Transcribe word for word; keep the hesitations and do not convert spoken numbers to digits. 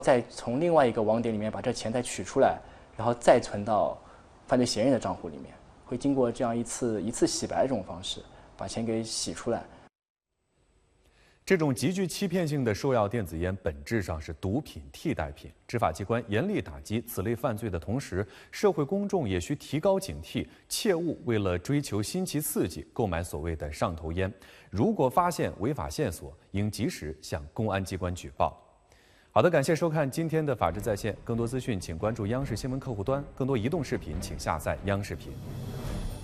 再从另外一个网点里面把这钱再取出来，然后再存到犯罪嫌疑人的账户里面，会经过这样一次一次洗白这种方式，把钱给洗出来。 这种极具欺骗性的售药电子烟本质上是毒品替代品。执法机关严厉打击此类犯罪的同时，社会公众也需提高警惕，切勿为了追求新奇刺激购买所谓的上头烟。如果发现违法线索，应及时向公安机关举报。好的，感谢收看今天的《法治在线》，更多资讯请关注央视新闻客户端，更多移动视频请下载央视频。